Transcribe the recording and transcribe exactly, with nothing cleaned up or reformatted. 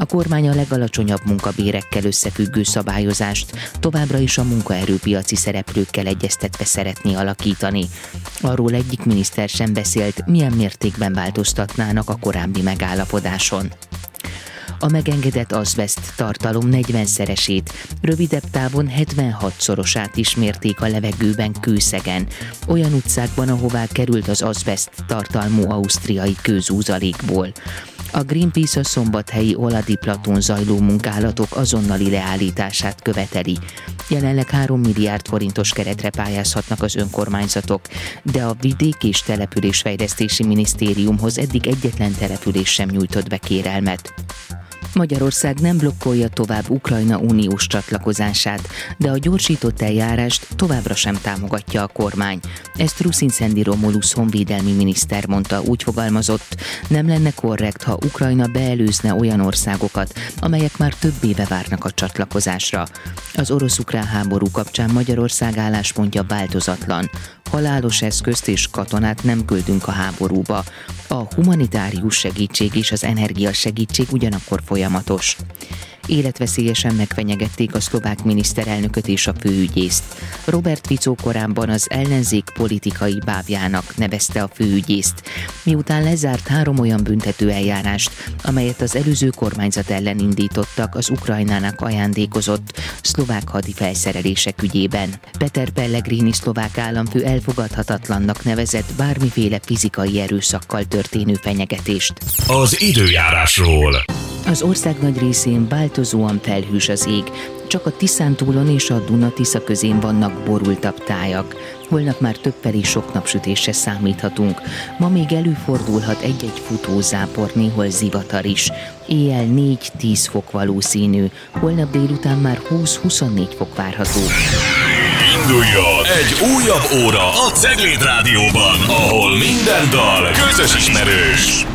A kormány a legalacsonyabb munkabérekkel összefüggő szabályozást továbbra is a munkaerőpiaci szereplőkkel egyeztetve szeretné alakítani. Arról egyik miniszter sem beszélt, milyen mértékben változtatnának a korábbi megállapodáson. A megengedett azbeszt tartalom negyvenszeresét, rövidebb távon hetvenhatszorosát is mérték a levegőben Kőszegen, olyan utcákban, ahová került az azbeszt tartalmú ausztriai kőzúzalékból. A Greenpeace a szombathelyi Oladi Platón zajló munkálatok azonnali leállítását követeli. Jelenleg három milliárd forintos keretre pályázhatnak az önkormányzatok, de a Vidék- és Településfejlesztési Minisztériumhoz eddig egyetlen település sem nyújtott be kérelmet. Magyarország nem blokkolja tovább Ukrajna uniós csatlakozását, de a gyorsított eljárást továbbra sem támogatja a kormány. Ezt Ruszinszendi Romulusz honvédelmi miniszter mondta, úgy fogalmazott, nem lenne korrekt, ha Ukrajna beelőzne olyan országokat, amelyek már több éve várnak a csatlakozásra. Az orosz-ukrán háború kapcsán Magyarország álláspontja változatlan. Halálos eszközt és katonát nem küldünk a háborúba. A humanitárius segítség és az energiasegítség ugyanakkor folyamatos. Életveszélyesen megfenyegették a szlovák miniszterelnököt és a főügyészt. Robert Fico korábban az ellenzék politikai bábjának nevezte a főügyészt, miután lezárt három olyan büntető eljárást, amelyet az előző kormányzat ellen indítottak az Ukrajnának ajándékozott szlovák hadi felszerelések ügyében. Peter Pellegrini szlovák államfő elfogadhatatlannak nevezett bármiféle fizikai erőszakkal történő fenyegetést. Az időjárásról. Az ország nagy részén változóan felhős az ég, csak a Tiszántúlon és a Duna-Tisza közén vannak borultabb tájak. Holnap már többfelé sok napsütésre számíthatunk. Ma még előfordulhat egy-egy futózápor, néhol zivatar is. Éjjel négy-tíz fok valószínű, holnap délután már húsz-huszonnégy fok várható. Induljon egy újabb óra a Cegléd Rádióban, ahol minden dal közös ismerős.